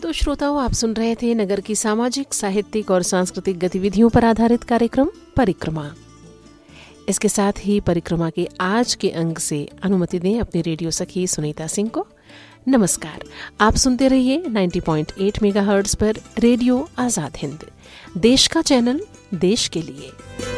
तो श्रोताओं, आप सुन रहे थे नगर की सामाजिक, साहित्यिक और सांस्कृतिक गतिविधियों पर आधारित कार्यक्रम परिक्रमा। इसके साथ ही परिक्रमा के आज के अंक से अनुमति दें अपनी रेडियो सखी सुनीता सिंह को। नमस्कार। आप सुनते रहिए 90.8 मेगाहर्ट्ज पर रेडियो आजाद हिंद, देश का चैनल, देश के लिए।